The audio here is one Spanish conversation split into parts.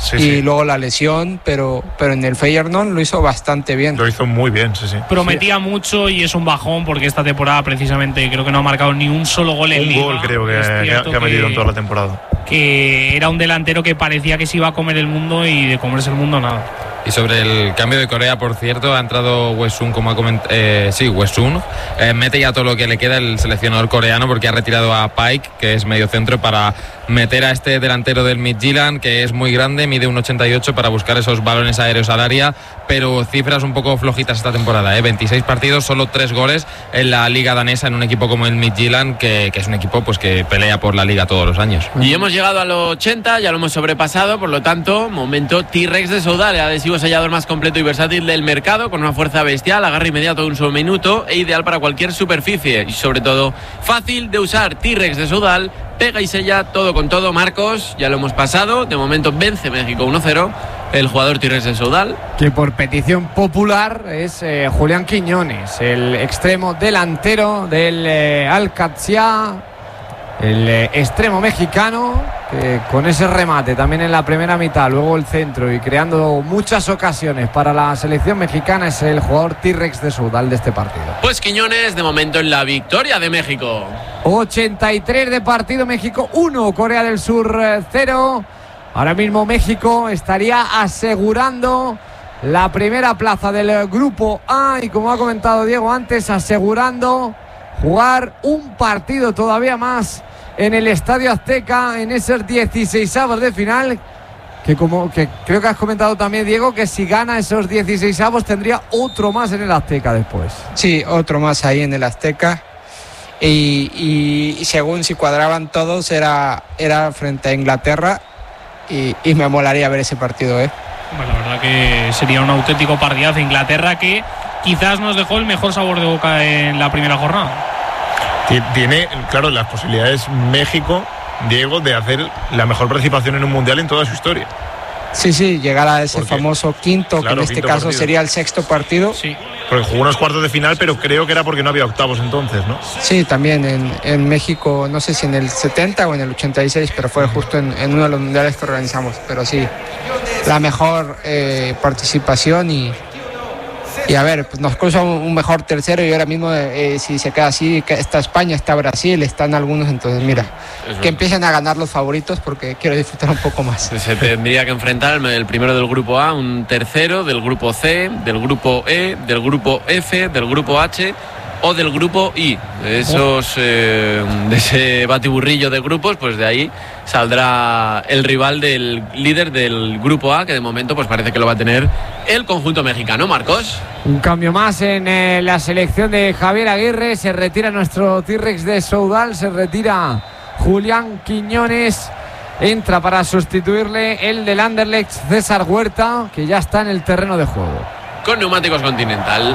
y luego la lesión, pero en el Feyenoord lo hizo bastante bien. Lo hizo muy bien, sí. Prometía mucho y es un bajón porque esta temporada precisamente creo que no ha marcado ni un solo gol en Liga. Un gol creo que ha metido en toda la temporada. Que era un delantero que parecía que se iba a comer el mundo y de comerse el mundo nada. Y sobre el cambio de Corea, por cierto, ha entrado Wesung, como ha comentado. Wesung. Mete ya todo lo que le queda el seleccionador coreano porque ha retirado a Paik, que es medio centro, para meter a este delantero del Midtjylland, que es muy grande, mide 1,88, para buscar esos balones aéreos al área, pero cifras un poco flojitas esta temporada. 26 partidos, solo 3 goles en la liga danesa en un equipo como el Midtjylland, que es un equipo pues que pelea por la liga todos los años. Y hemos llegado a los 80, ya lo hemos sobrepasado, por lo tanto, momento T-Rex de Soudal, el adhesivo sellador más completo y versátil del mercado, con una fuerza bestial, agarre inmediato de un solo minuto e ideal para cualquier superficie y sobre todo fácil de usar. T-Rex de Soudal, pega y sella todo con todo. Marcos, ya lo hemos pasado, de momento vence México 1-0 el jugador T-Rex de Soudal, que por petición popular es Julián Quiñones, el extremo delantero del Al-Qadsiya, el extremo mexicano, que con ese remate también en la primera mitad, luego el centro y creando muchas ocasiones para la selección mexicana, es el jugador T-Rex de Soudal de este partido. Pues Quiñones de momento en la victoria de México. 83 de partido, México 1, Corea del Sur 0. Ahora mismo México estaría asegurando la primera plaza del grupo A y, como ha comentado Diego antes, asegurando jugar un partido todavía más en el Estadio Azteca en esos 16avos de final, que creo que has comentado también, Diego, que si gana esos 16avos tendría otro más en el Azteca después. Sí, otro más ahí en el Azteca, y según si cuadraban todos era frente a Inglaterra, y me molaría ver ese partido. Bueno, la verdad que sería un auténtico partidazo. Inglaterra, que quizás nos dejó el mejor sabor de boca en la primera jornada. Tiene, claro, las posibilidades México, Diego, de hacer la mejor participación en un mundial en toda su historia. Sí, llegar a ese famoso quinto, claro, que en este caso partido sería el sexto partido. Sí. Porque jugó unos cuartos de final, pero creo que era porque no había octavos entonces, ¿no? Sí, también en México, no sé si en el 70 o en el 86, pero fue justo en uno de los mundiales que organizamos. Pero sí, la mejor participación y a ver, pues nos cruza un mejor tercero, y ahora mismo si se queda así, está España, está Brasil, están algunos, entonces mira, que empiecen a ganar los favoritos porque quiero disfrutar un poco más. Se tendría que enfrentar el primero del grupo A, un tercero del grupo C, del grupo E, del grupo F, del grupo H o del grupo I. De ese batiburrillo de grupos, pues de ahí saldrá el rival del líder del grupo A, que de momento pues parece que lo va a tener el conjunto mexicano. Marcos. Un cambio más en la selección de Javier Aguirre. Se retira nuestro T-Rex de Soudal, se retira Julián Quiñones. Entra para sustituirle el del Anderlecht, César Huerta, que ya está en el terreno de juego. Con Neumáticos Continental.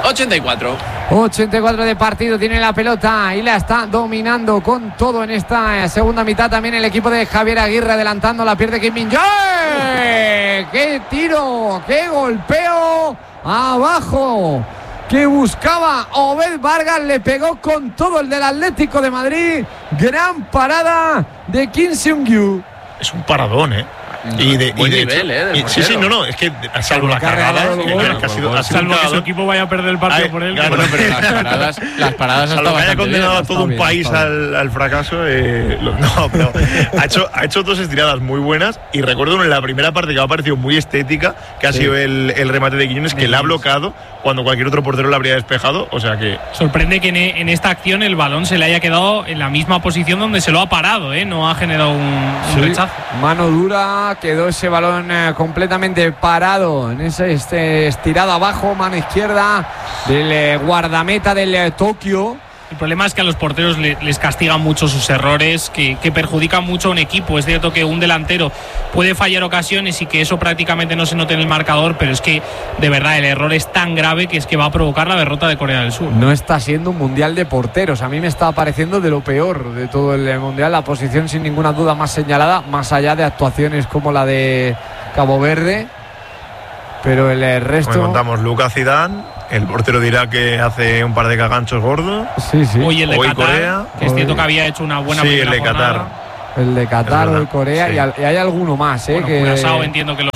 84 de partido, tiene la pelota y la está dominando con todo en esta segunda mitad. También el equipo de Javier Aguirre adelantando, la pierde Kim Min-jae. ¡Qué tiro! ¡Qué golpeo! ¡Abajo! Que buscaba Obed Vargas, le pegó con todo el del Atlético de Madrid. Gran parada de Kim Seung-gyu. Es un paradón, Buen nivel, es que salvo la cargada, salvo que su equipo vaya a perder el partido por él. Claro, pero las paradas salvo que haya condenado a todo un país al fracaso. Pero ha hecho dos estiradas muy buenas, y recuerdo en la primera parte que me ha parecido muy estética, que ha sido el remate de Quiñones, que la ha bloqueado cuando cualquier otro portero la habría despejado. O sea que sorprende que en esta acción el balón se le haya quedado en la misma posición donde se lo ha parado, no ha generado un rechazo. Mano dura. Quedó ese balón completamente parado en ese estirado abajo, mano izquierda del guardameta del Tokio. El problema es que a los porteros les castigan mucho sus errores, que perjudican mucho a un equipo. Es cierto que un delantero puede fallar ocasiones y que eso prácticamente no se note en el marcador, pero es que de verdad el error es tan grave que es que va a provocar la derrota de Corea del Sur. No está siendo un mundial de porteros. A mí me está pareciendo de lo peor de todo el mundial. La posición sin ninguna duda más señalada, más allá de actuaciones como la de Cabo Verde. Pero el resto... Como contamos, Lucas Zidane, el portero dirá que hace un par de caganchos gordos. Sí. Hoy el de Qatar, Corea, que es cierto que había hecho una buena primera jornada. El de Qatar, hoy Corea, y hay alguno más. Bueno, Curazao entiendo que lo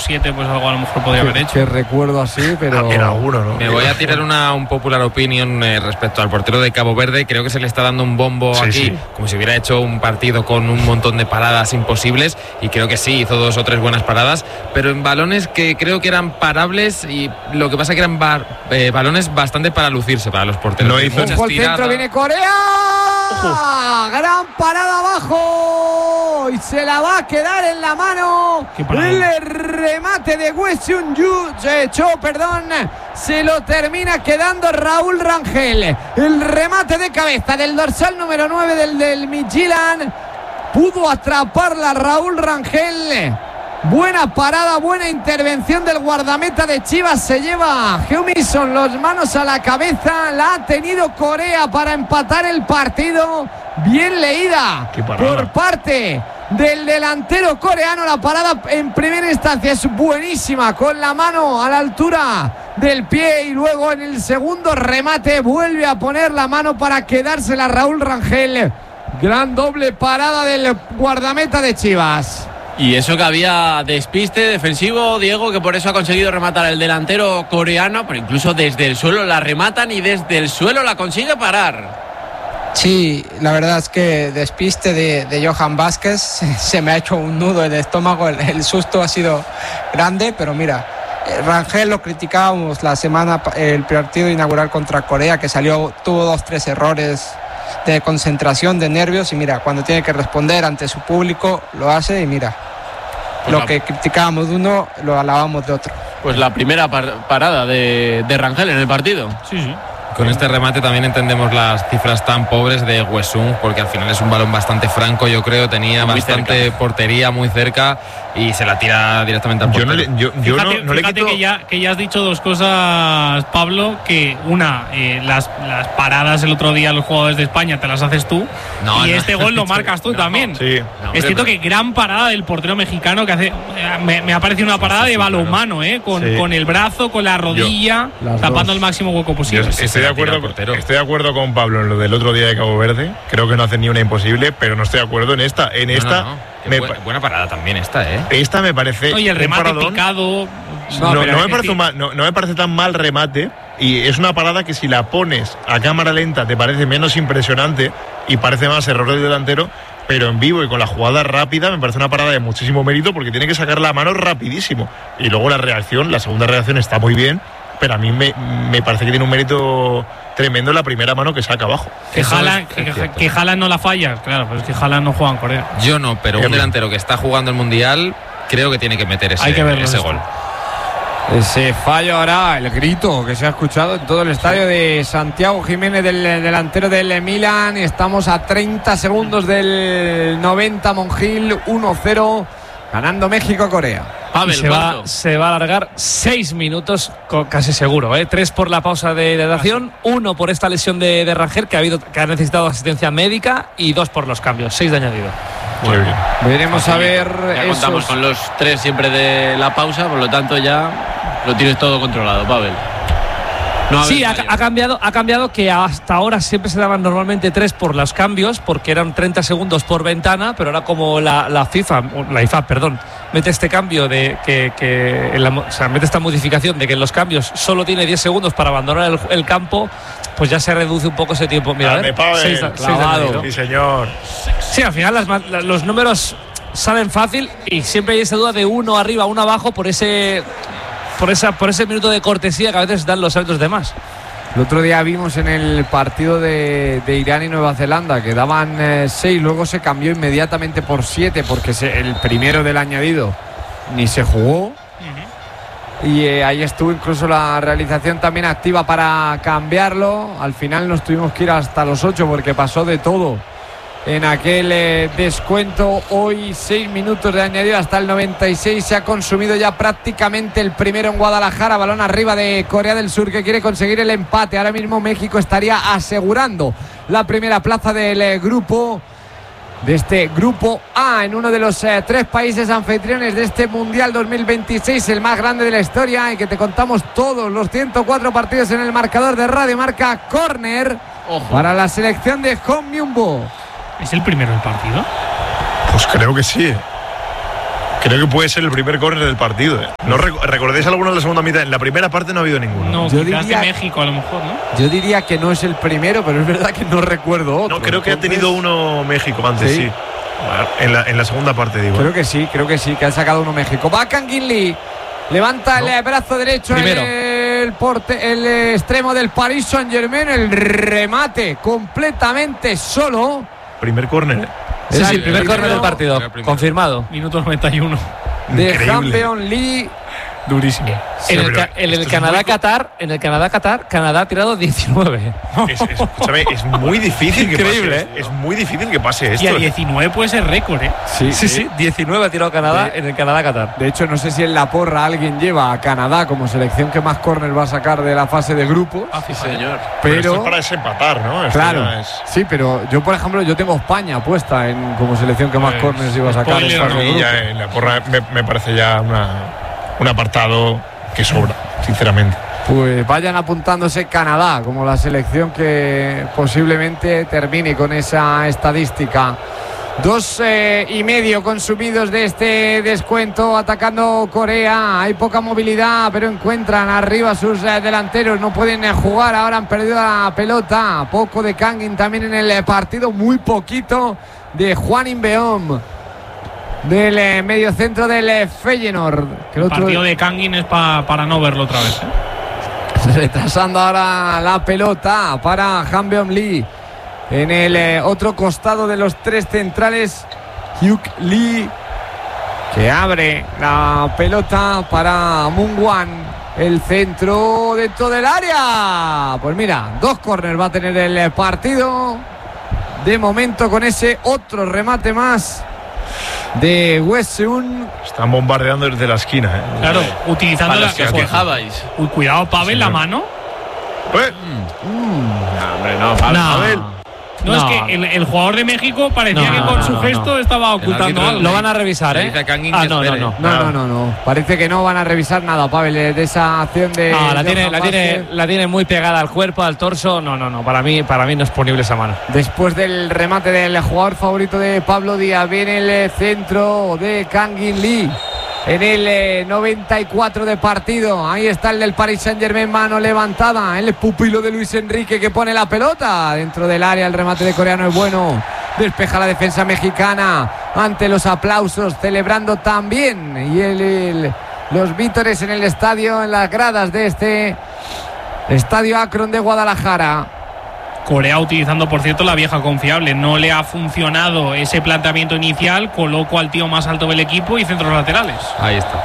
7, pues algo a lo mejor podría haber hecho. Que recuerdo así, pero en alguno, ¿no? Me voy a tirar un popular opinion respecto al portero de Cabo Verde. Creo que se le está dando un bombo aquí, como si hubiera hecho un partido con un montón de paradas imposibles, y creo que sí, hizo 2 o 3 buenas paradas, pero en balones que creo que eran parables, y lo que pasa que eran balones bastante para lucirse para los porteros. No hizo ojo, el centro, viene Corea. Gran parada abajo y se la va a quedar en la mano. El remate de Wesung-Yu se lo termina quedando Raúl Rangel. El remate de cabeza del dorsal número 9 del Midtjylland. Pudo atraparla Raúl Rangel. Buena parada, buena intervención del guardameta de Chivas. Se lleva Heung-min-son las manos a la cabeza. La ha tenido Corea para empatar el partido. Bien leída por parte del delantero coreano. La parada en primera instancia es buenísima, con la mano a la altura del pie, y luego en el segundo remate vuelve a poner la mano para quedársela Raúl Rangel. Gran doble parada del guardameta de Chivas. Y eso que había despiste defensivo, Diego, que por eso ha conseguido rematar el delantero coreano, pero incluso desde el suelo la rematan y desde el suelo la consigue parar. Sí, la verdad es que despiste de Johan Vázquez, se me ha hecho un nudo en el estómago, el susto ha sido grande, pero mira, Rangel lo criticábamos el partido inaugural contra Corea, que tuvo 2-3 errores de concentración, de nervios, y mira, cuando tiene que responder ante su público lo hace, y mira, lo que criticábamos de uno lo alabamos de otro. Pues la primera parada de Rangel en el partido. Sí. Con este remate también entendemos las cifras tan pobres de Wesung, porque al final es un balón bastante franco, yo creo, tenía muy bastante cerca. Portería muy cerca, y se la tira directamente al portero. Fíjate que ya has dicho 2 cosas, Pablo, que una, las paradas el otro día los jugadores de España te las haces tú, este gol lo marcas tú también. Sí. Es cierto que gran parada del portero mexicano que hace, me ha parecido una parada de balonmano, con el brazo, con la rodilla, tapando el máximo hueco posible. Estoy de acuerdo con Pablo en lo del otro día de Cabo Verde. Creo que no hace ni una imposible, pero no estoy de acuerdo en esta. Buena parada también esta, Esta me parece. Oye, el remate picado. No me parece tan mal remate. Y es una parada que, si la pones a cámara lenta, te parece menos impresionante y parece más error del delantero. Pero en vivo y con la jugada rápida me parece una parada de muchísimo mérito, porque tiene que sacar la mano rapidísimo. Y luego la segunda reacción está muy bien, pero a mí me parece que tiene un mérito tremendo la primera mano que saca abajo. Que Haaland no la falla, claro, pero es que Haaland no juega en Corea. Yo no, pero un delantero que está jugando el Mundial creo que tiene que meter ese gol. Ese fallo ahora, el grito que se ha escuchado en todo el estadio de Santiago Jiménez, del delantero del Milan. Estamos a 30 segundos del 90, Monjil, 1-0, ganando México-Corea. Se va a alargar 6 minutos casi seguro, 3 por la pausa de hidratación, 1 por esta lesión de Rangel que ha necesitado asistencia médica, y 2 por los cambios, 6 de añadido. Muy bien. Veremos a ver. Ya contamos con los 3 siempre de la pausa, por lo tanto ya lo tienes todo controlado, Pavel. Sí, ha cambiado que hasta ahora siempre se daban normalmente 3 por los cambios, porque eran 30 segundos por ventana, pero ahora como la IFA mete este cambio mete esta modificación de que en los cambios solo tiene 10 segundos para abandonar el campo, pues ya se reduce un poco ese tiempo. Mira, Pavel, clavado. Sí, señor. Sí, al final los números salen fácil, y siempre hay esa duda de 1 arriba, 1 abajo por ese minuto de cortesía que a veces dan los árbitros de más. El otro día vimos en el partido de Irán y Nueva Zelanda que daban 6, luego se cambió inmediatamente por 7, porque el primero del añadido ni se jugó. Y ahí estuvo incluso la realización también activa para cambiarlo. Al final nos tuvimos que ir hasta los 8 porque pasó de todo en aquel descuento. Hoy 6 minutos de añadido hasta el 96. Se ha consumido ya prácticamente el primero en Guadalajara. Balón arriba de Corea del Sur, que quiere conseguir el empate. Ahora mismo México estaría asegurando la primera plaza del grupo, de este grupo A, en uno de los 3 países anfitriones de este Mundial 2026, el más grande de la historia, y que te contamos todos los 104 partidos en el marcador de Radio Marca. Córner para la selección de Hong Myung-bo. ¿Es el primero del partido? Pues creo que sí. Creo que puede ser el primer córner del partido. ¿No recordáis alguno en la segunda mitad? En la primera parte no ha habido ninguno. No, quizás de México a lo mejor, ¿no? Yo diría que no es el primero, pero es verdad que no recuerdo otro. No, creo que ha tenido uno México antes, sí. En la segunda parte, digo. Creo que sí, que ha sacado uno México. Va Kangin Lee, levanta el brazo derecho, el extremo del Paris Saint-Germain, el remate completamente solo. Primer córner. Sí, primer córner del partido, confirmado. Minuto 91. De Hambeon Lee. Durísimo. En el Canadá-Qatar, Canadá ha tirado 19. Escúchame, es muy difícil que pase. Es muy difícil que pase esto. Y a 19 puede ser récord, ¿eh? Sí. 19 ha tirado Canadá en el Canadá-Qatar. De hecho, no sé si en la porra alguien lleva a Canadá como selección que más córner va a sacar de la fase de grupos. Sí, señor. Pero esto es para desempatar, ¿no? Claro. Sí, pero yo, por ejemplo, tengo España puesta como selección que más córners iba a sacar. En la porra me parece ya un apartado que sobra, sinceramente. Pues vayan apuntándose Canadá como la selección que posiblemente termine con esa estadística. 2,5 consumidos de este descuento, atacando Corea. Hay poca movilidad, pero encuentran arriba sus delanteros. No pueden jugar, ahora han perdido la pelota. Poco de Kangin también en el partido, muy poquito de Juan Inbeom, del mediocentro del Feyenoord. El partido de Kangin es para no verlo otra vez, Retrasando ahora la pelota para Hambeom Lee. En el otro costado de los tres centrales, Hyuk Lee, que abre la pelota para Mungwan. El centro dentro del área. Pues mira, 2 córners va a tener el partido. De momento con ese otro remate más de Wesun. Están bombardeando desde la esquina, Claro, utilizando las que os quejabais. Uy, cuidado, Pavel, la mano. Pavel. No, es que el jugador de México parecía que con su gesto estaba ocultando algo. Lo van a revisar, ¿eh? No. Parece que no van a revisar nada, Pavel, de esa acción de. No, la tiene muy pegada al cuerpo, al torso. No. Para mí no es punible esa mano. Después del remate del jugador favorito de Pablo Díaz, viene el centro de Kangin Lee. En el 94 de partido, ahí está el del Paris Saint-Germain, mano levantada, el pupilo de Luis Enrique que pone la pelota dentro del área. El remate de coreano es bueno, despeja la defensa mexicana ante los aplausos, celebrando también y los vítores en el estadio, en las gradas de este estadio Akron de Guadalajara. Corea utilizando, por cierto, la vieja confiable. No le ha funcionado ese planteamiento inicial. Coloco al tío más alto del equipo y centros laterales. Ahí está.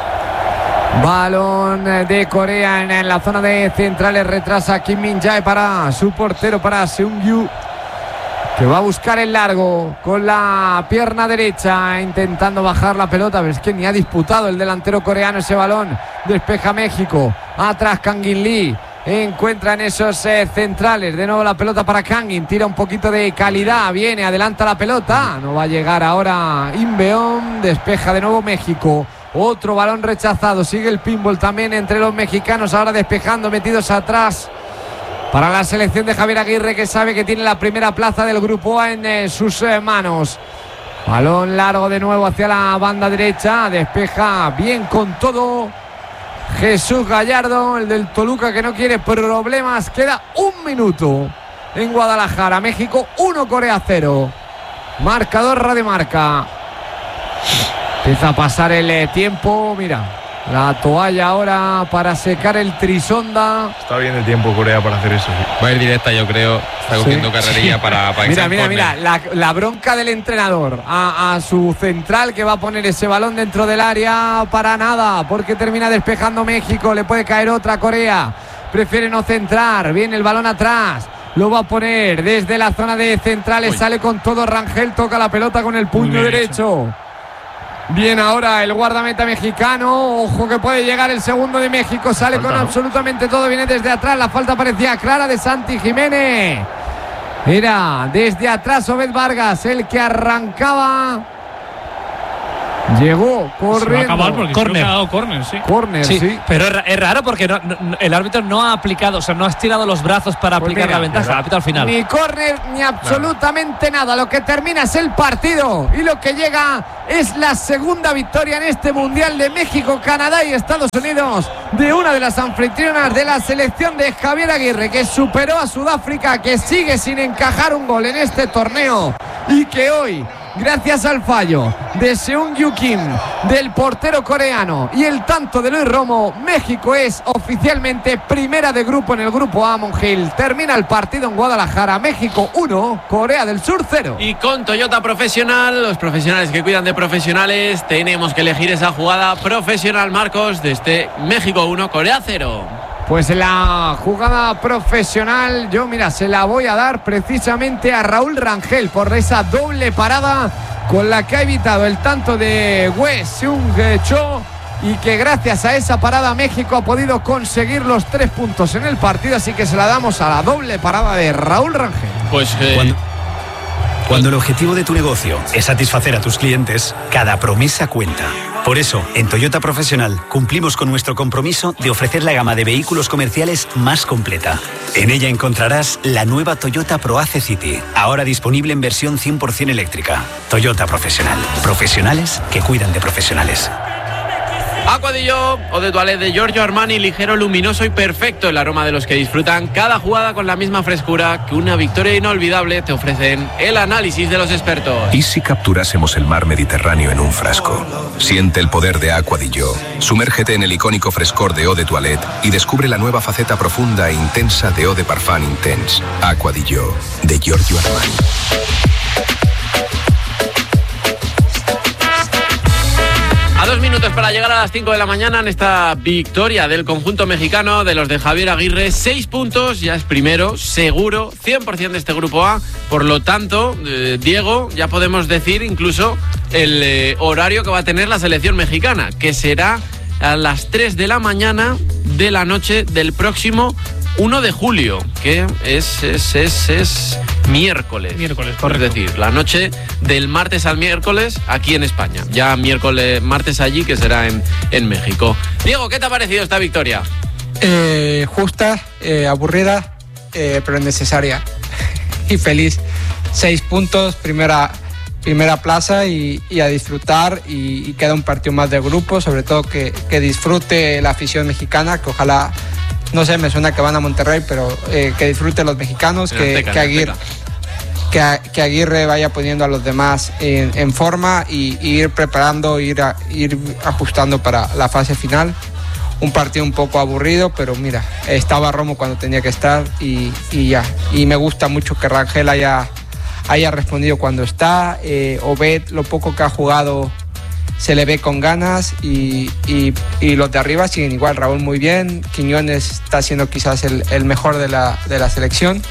Balón de Corea en la zona de centrales. Retrasa Kim Min-jae para su portero, para Seung-yu, que va a buscar el largo con la pierna derecha, intentando bajar la pelota, pero es que ni ha disputado el delantero coreano ese balón. Despeja México. Atrás Kangin Lee. Encuentran esos centrales. De nuevo la pelota para Kangin. Tira un poquito de calidad. Viene, adelanta la pelota. No va a llegar ahora Inbeom. Despeja de nuevo México. Otro balón rechazado. Sigue el pinball también entre los mexicanos. Ahora despejando, metidos atrás para la selección de Javier Aguirre, que sabe que tiene la primera plaza del grupo A en sus manos. Balón largo de nuevo hacia la banda derecha. Despeja bien con todo Jesús Gallardo, el del Toluca, que no quiere problemas. Queda 1 minuto en Guadalajara. México 1, Corea 0. Marcador Radiomarca. Empieza a pasar el tiempo. Mira, la toalla ahora para secar el trisonda. Está bien el tiempo Corea para hacer eso. Va a ir directa, yo creo. Está cogiendo carrerilla para mira, la bronca del entrenador a su central, que va a poner ese balón dentro del área para nada, porque termina despejando México. Le puede caer otra Corea. Prefiere no centrar. Viene el balón atrás. Lo va a poner desde la zona de centrales. Sale con todo Rangel. Toca la pelota con el puño derecho. Bien ahora el guardameta mexicano. Ojo que puede llegar el segundo de México. Sale con absolutamente todo. Viene desde atrás. La falta parecía clara de Santi Jiménez. Era desde atrás Obed Vargas el que arrancaba Llegó corriendo. Se va a acabar porque Córner. creo que ha dado córner, sí. Córner, sí. Pero es raro porque el árbitro no ha aplicado, o sea, no ha estirado los brazos para Pues aplicar mira, la ventaja. Árbitro al final. Ni córner ni absolutamente nada. Lo que termina es el partido y lo que llega es la segunda victoria en este Mundial de México, Canadá y Estados Unidos de una de las anfitrionas de la selección de Javier Aguirre, que superó a Sudáfrica, que sigue sin encajar un gol en este torneo y que hoy, gracias al fallo de Seung-Yu Kim, del portero coreano, y el tanto de Luis Romo, México es oficialmente primera de grupo en el grupo A. Mongil. Termina el partido en Guadalajara. México 1, Corea del Sur 0. Y con Toyota Profesional, los profesionales que cuidan de profesionales, tenemos que elegir esa jugada profesional, Marcos, de este México 1, Corea 0. Pues la jugada profesional, yo mira, se la voy a dar precisamente a Raúl Rangel por esa doble parada con la que ha evitado el tanto de Wei Seung-cho, y que gracias a esa parada México ha podido conseguir los 3 puntos en el partido, así que se la damos a la doble parada de Raúl Rangel. Pues Cuando el objetivo de tu negocio es satisfacer a tus clientes, cada promesa cuenta. Por eso, en Toyota Profesional cumplimos con nuestro compromiso de ofrecer la gama de vehículos comerciales más completa. En ella encontrarás la nueva Toyota ProAce City, ahora disponible en versión 100% eléctrica. Toyota Profesional. Profesionales que cuidan de profesionales. Aqua di Gio o de Toilette de Giorgio Armani, ligero, luminoso y perfecto, el aroma de los que disfrutan cada jugada con la misma frescura que una victoria inolvidable. Te ofrecen el análisis de los expertos. ¿Y si capturásemos el mar Mediterráneo en un frasco? Siente el poder de Aqua di Gio. Sumérgete en el icónico frescor de Eau de Toilette y descubre la nueva faceta profunda e intensa de Eau de Parfum Intense. Aqua di Gio, de Giorgio Armani. A 2 minutos para llegar a las 5 de la mañana en esta victoria del conjunto mexicano de los de Javier Aguirre. 6 puntos, ya es primero, seguro, 100% de este grupo A. Por lo tanto, Diego, ya podemos decir incluso el horario que va a tener la selección mexicana, que será a las 3 de la mañana de la noche del próximo 1 de julio, que es miércoles. Miércoles, correcto. Es decir, la noche del martes al miércoles aquí en España. Ya martes allí, que será en México. Diego, ¿qué te ha parecido esta victoria? Justa, aburrida, pero necesaria. Y feliz. 6 puntos, primera plaza y a disfrutar, y queda un partido más de grupo, sobre todo que disfrute la afición mexicana, que ojalá, no sé, me suena que van a Monterrey, pero que disfruten los mexicanos, que Aguirre vaya poniendo a los demás en forma y ir preparando, ir ajustando para la fase final. Un partido un poco aburrido, pero mira, estaba Romo cuando tenía que estar y ya. Y me gusta mucho que Rangel haya respondido cuando está. Obed, lo poco que ha jugado, se le ve con ganas, y los de arriba siguen igual. Raúl muy bien, Quiñones está siendo quizás el mejor de la selección,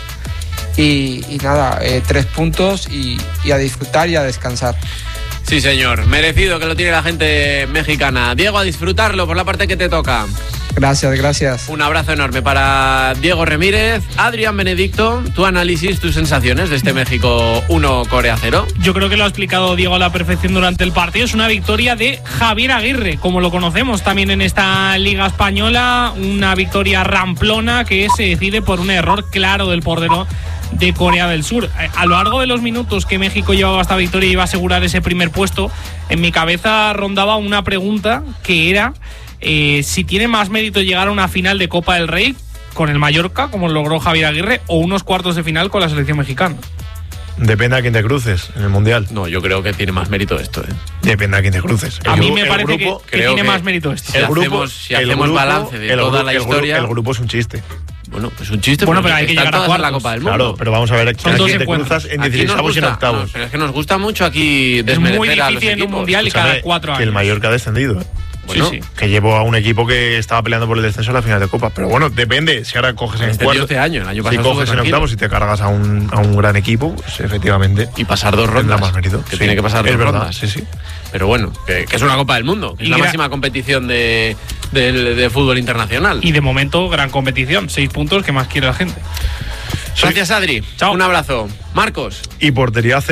y nada, 3 puntos y a disfrutar y a descansar. Sí, señor, merecido que lo tiene la gente mexicana. Diego, a disfrutarlo por la parte que te toca. Gracias. Un abrazo enorme para Diego Ramírez. Adrián Benedicto, tu análisis, tus sensaciones de este México 1, Corea 0. Yo creo que lo ha explicado Diego a la perfección durante el partido. Es una victoria de Javier Aguirre, como lo conocemos también en esta Liga Española. Una victoria ramplona que se decide por un error claro del portero de Corea del Sur. A lo largo de los minutos que México llevaba esta victoria y iba a asegurar ese primer puesto, en mi cabeza rondaba una pregunta que era si tiene más mérito llegar a una final de Copa del Rey con el Mallorca, como logró Javier Aguirre, o unos cuartos de final con la selección mexicana. Depende a quién te cruces en el Mundial. No, yo creo que tiene más mérito esto. Depende a quién te cruces. A mí me parece que tiene más mérito esto. Si hacemos balance de toda la historia. El grupo es un chiste. Bueno, es un chiste. Bueno, pero hay que llegar a la Copa del Mundo. Claro, pero vamos a ver a quién te cruzas en 16avos y en octavos. No, pero es que nos gusta mucho aquí desmerecer. Es muy difícil en un mundial y cada 4 años. Que el Mallorca ha descendido. Bueno, sí. Que llevó a un equipo que estaba peleando por el descenso a la final de Copa. Pero bueno, depende. Si ahora coges en cuartos, este año, el año pasado, si coges en octavos y te cargas a un gran equipo, pues efectivamente. Y pasar 2 rondas. Más mérito. Que tiene que pasar 2 rondas. Sí. Pero bueno, que es una Copa del Mundo. Es la máxima competición de fútbol internacional. Y de momento, gran competición. 6 puntos, que más quiere la gente. Gracias, Adri. Chao. Un abrazo. Marcos. Y portería 0.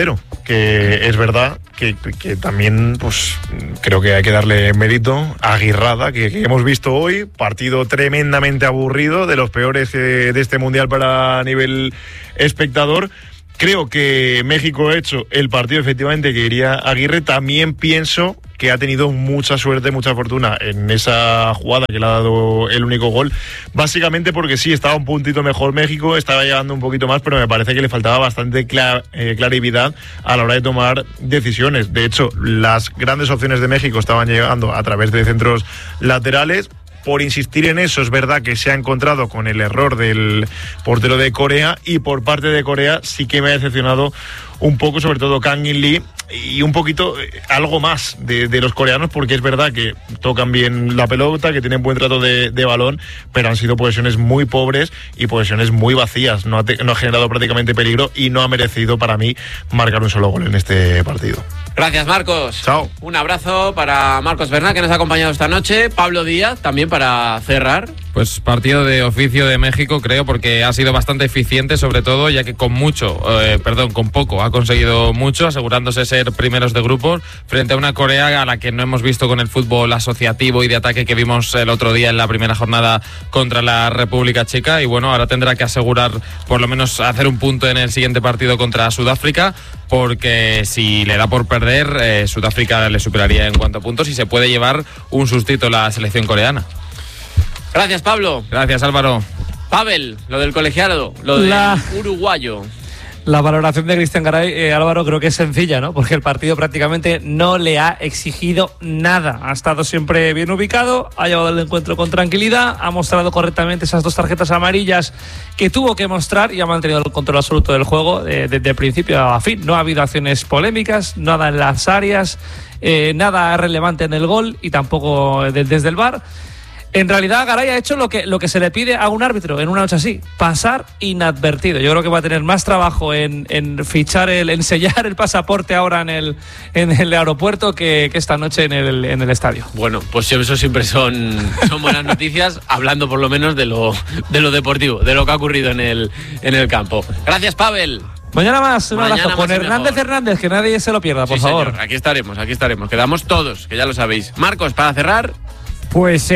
que es verdad que también pues creo que hay que darle mérito a Aguirrada, que hemos visto hoy, partido tremendamente aburrido, de los peores de este Mundial para nivel espectador. Creo que México ha hecho el partido efectivamente que quería Aguirre. También pienso que ha tenido mucha suerte, mucha fortuna en esa jugada que le ha dado el único gol. Básicamente porque sí, estaba un puntito mejor México, estaba llegando un poquito más, pero me parece que le faltaba bastante claridad a la hora de tomar decisiones. De hecho, las grandes opciones de México estaban llegando a través de centros laterales. Por insistir en eso, es verdad que se ha encontrado con el error del portero de Corea, y por parte de Corea sí que me ha decepcionado un poco, sobre todo Kang In Lee, y un poquito algo más de los coreanos, porque es verdad que tocan bien la pelota, que tienen buen trato de balón, pero han sido posesiones muy pobres y posesiones muy vacías. No ha generado prácticamente peligro y no ha merecido para mí marcar un solo gol en este partido. Gracias, Marcos. Chao. Un abrazo para Marcos Bernal, que nos ha acompañado esta noche. Pablo Díaz, también para cerrar. Pues partido de oficio de México, creo, porque ha sido bastante eficiente, sobre todo, ya que con poco ha conseguido mucho, asegurándose ser primeros de grupos, frente a una Corea a la que no hemos visto con el fútbol asociativo y de ataque que vimos el otro día en la primera jornada contra la República Checa. Y bueno, ahora tendrá que asegurar, por lo menos, hacer un punto en el siguiente partido contra Sudáfrica, porque si le da por perder, Sudáfrica le superaría en cuanto a puntos y se puede llevar un sustito la selección coreana. Gracias, Pablo. Gracias, Álvaro. Pavel, lo del colegiado, lo del uruguayo. La valoración de Cristian Garay, Álvaro, creo que es sencilla, ¿no? Porque el partido prácticamente no le ha exigido nada. Ha estado siempre bien ubicado, ha llevado el encuentro con tranquilidad, ha mostrado correctamente esas 2 tarjetas amarillas que tuvo que mostrar y ha mantenido el control absoluto del juego desde principio a fin. No ha habido acciones polémicas, nada en las áreas, nada relevante en el gol y tampoco desde el VAR. En realidad, Garay ha hecho lo que se le pide a un árbitro en una noche así: pasar inadvertido. Yo creo que va a tener más trabajo en fichar en sellar el pasaporte ahora en el aeropuerto que esta noche en el estadio. Bueno, pues eso siempre son buenas noticias, hablando por lo menos de lo deportivo, de lo que ha ocurrido en el campo. Gracias, Pavel. Mañana más, un abrazo con Hernández, que nadie se lo pierda, por favor. Señor, aquí estaremos. Quedamos todos, que ya lo sabéis. Marcos, para cerrar. Pues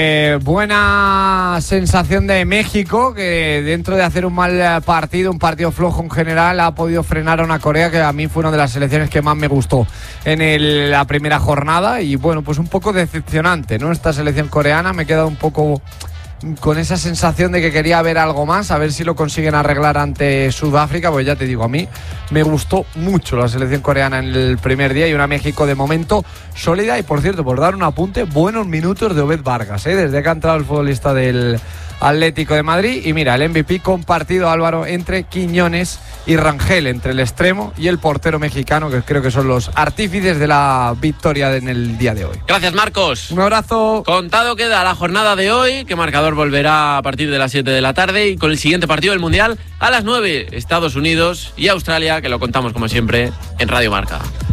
buena sensación de México, que dentro de hacer un mal partido, un partido flojo en general, ha podido frenar a una Corea que a mí fue una de las selecciones que más me gustó en la primera jornada. Y bueno, pues un poco decepcionante, ¿no? Esta selección coreana me he quedado un poco con esa sensación de que quería ver algo más, a ver si lo consiguen arreglar ante Sudáfrica. Pues ya te digo, a mí me gustó mucho la selección coreana en el primer día, y una México de momento sólida. Y por cierto, por dar un apunte, buenos minutos de Obed Vargas, desde que ha entrado el futbolista del Atlético de Madrid. Y mira, el MVP compartido, Álvaro, entre Quiñones y Rangel, entre el extremo y el portero mexicano, que creo que son los artífices de la victoria en el día de hoy. Gracias, Marcos. Un abrazo. Contado queda la jornada de hoy, que marcador volverá a partir de las 7 de la tarde, y con el siguiente partido del Mundial a las 9, Estados Unidos y Australia, que lo contamos como siempre en Radio Marca.